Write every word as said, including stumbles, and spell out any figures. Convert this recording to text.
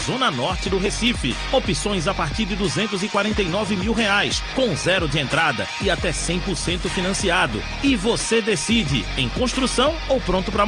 zona norte do Recife. Opções a partir de duzentos e quarenta e nove mil reais, com zero de entrada e até cem por cento financiado. E você decide, em construção ou pronto para